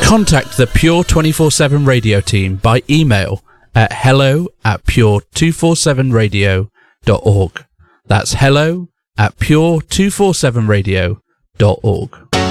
Contact the Pure 24/7 radio team by email at hello@pure247radio.org. That's hello@pure247radio.org.